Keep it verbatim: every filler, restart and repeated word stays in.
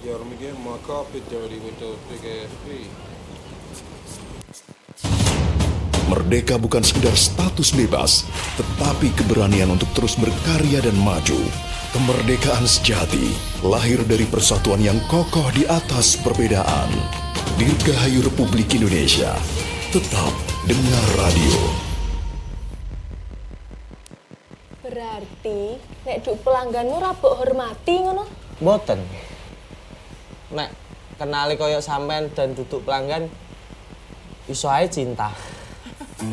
Yarmige maka pitari mito pike pi. Merdeka bukan sekedar status bebas, tetapi keberanian untuk terus berkarya dan maju. Kemerdekaan sejati lahir dari persatuan yang kokoh di atas perbedaan. Dirgahayu Republik Indonesia, tetap dengar radio. Berarti nek duk pelangganmu ra mbok hormati ngono? Mboten. Nek kenali koyo sampean dan duduk pelanggan iso ae cinta.